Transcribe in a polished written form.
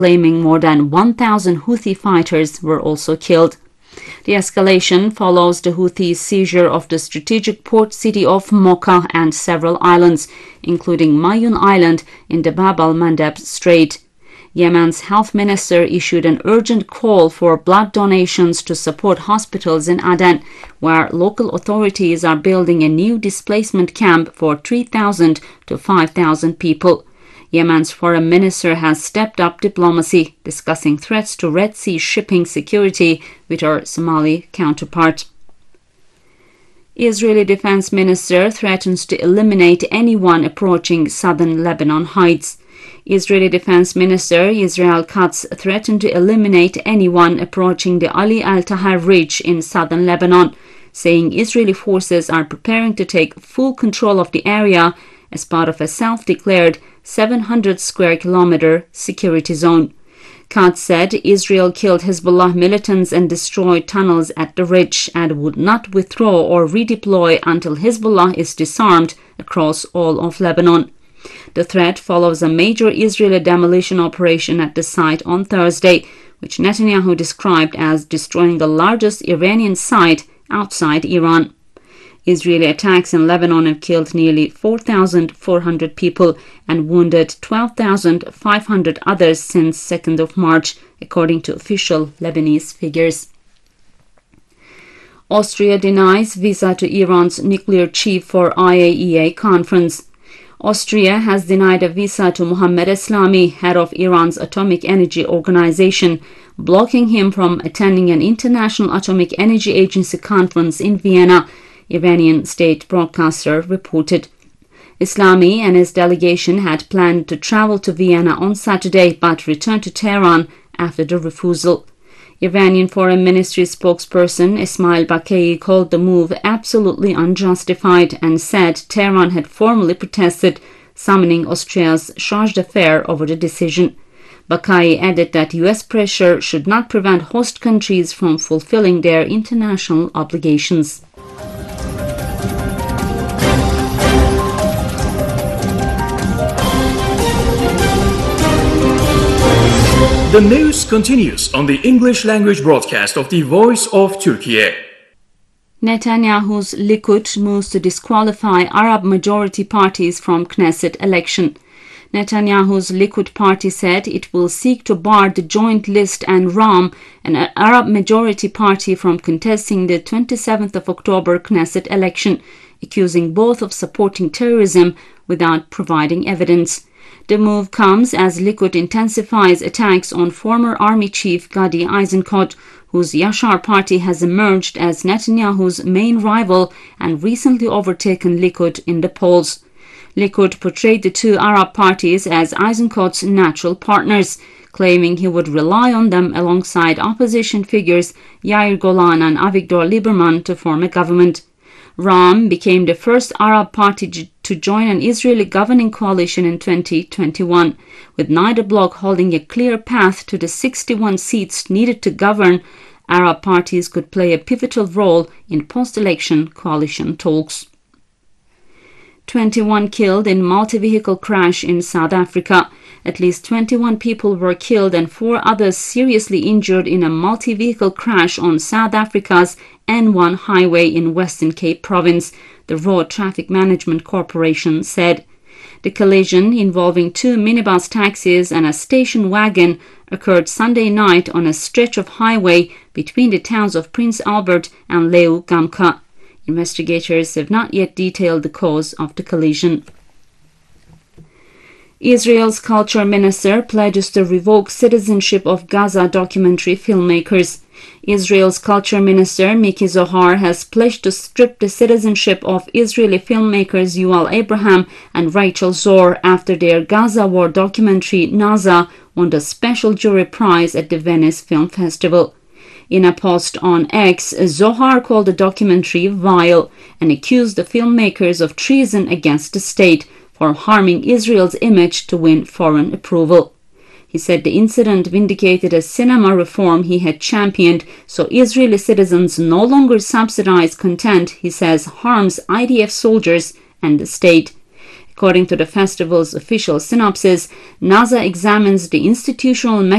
claiming more than 1,000 Houthi fighters were also killed. The escalation follows the Houthis' seizure of the strategic port city of Mocha and several islands, including Mayun Island in the Bab al-Mandeb Strait. Yemen's health minister issued an urgent call for blood donations to support hospitals in Aden, where local authorities are building a new displacement camp for 3,000 to 5,000 people. Yemen's foreign minister has stepped up diplomacy, discussing threats to Red Sea shipping security with her Somali counterpart. Israeli defense minister threatens to eliminate anyone approaching southern Lebanon heights. Israeli Defense Minister Israel Katz threatened to eliminate anyone approaching the Ali al-Tahar Ridge in southern Lebanon, saying Israeli forces are preparing to take full control of the area as part of a self-declared 700 square kilometer security zone. Katz said Israel killed Hezbollah militants and destroyed tunnels at the ridge and would not withdraw or redeploy until Hezbollah is disarmed across all of Lebanon. The threat follows a major Israeli demolition operation at the site on Thursday, which Netanyahu described as destroying the largest Iranian site outside Iran. Israeli attacks in Lebanon have killed nearly 4,400 people and wounded 12,500 others since 2nd of March, according to official Lebanese figures. Austria denies visa to Iran's nuclear chief for IAEA conference. Austria has denied a visa to Mohammad Eslami, head of Iran's Atomic Energy Organization, blocking him from attending an International Atomic Energy Agency conference in Vienna, Iranian state broadcaster reported. Eslami and his delegation had planned to travel to Vienna on Saturday but returned to Tehran after the refusal. Iranian Foreign Ministry spokesperson Ismail Baqei called the move absolutely unjustified and said Tehran had formally protested, summoning Austria's charge d'affaires over the decision. Baqei added that U.S. pressure should not prevent host countries from fulfilling their international obligations. The news continues on the English language broadcast of the Voice of Turkey. Netanyahu's Likud moves to disqualify Arab majority parties from Knesset election. Netanyahu's Likud party said it will seek to bar the Joint List and Ram, an Arab majority party, from contesting the 27th of October Knesset election, accusing both of supporting terrorism without providing evidence. The move comes as Likud intensifies attacks on former army chief Gadi Eisenkot, whose Yashar party has emerged as Netanyahu's main rival and recently overtaken Likud in the polls. Likud portrayed the two Arab parties as Eisenkot's natural partners, claiming he would rely on them alongside opposition figures Yair Golan and Avigdor Lieberman to form a government. Ram became the first Arab party to join an Israeli governing coalition in 2021, with neither bloc holding a clear path to the 61 seats needed to govern. Arab parties could play a pivotal role in post-election coalition talks. 21 killed in multi-vehicle crash in South Africa. At least 21 people were killed and 4 others seriously injured in a multi-vehicle crash on South Africa's N1 highway in Western Cape Province, the Road Traffic Management Corporation said. The collision, involving 2 minibus taxis and a station wagon, occurred Sunday night on a stretch of highway between the towns of Prince Albert and Leu Gamka. Investigators have not yet detailed the cause of the collision. Israel's culture minister pledges to revoke citizenship of Gaza documentary filmmakers. Israel's culture minister Miki Zohar has pledged to strip the citizenship of Israeli filmmakers Yuval Abraham and Rachel Zor after their Gaza war documentary Naza won the Special Jury Prize at the Venice Film Festival. In a post on X, Zohar called the documentary vile and accused the filmmakers of treason against the state for harming Israel's image to win foreign approval. He said the incident vindicated a cinema reform he had championed, so Israeli citizens no longer subsidize content he says harms IDF soldiers and the state. According to the festival's official synopsis, Naza examines the institutional